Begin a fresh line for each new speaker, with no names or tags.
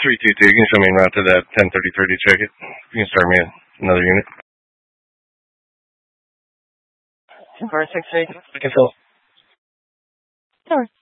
322. You can show me en route to that 103030. Check it. You can start me another unit.
468. We can fill. Sure.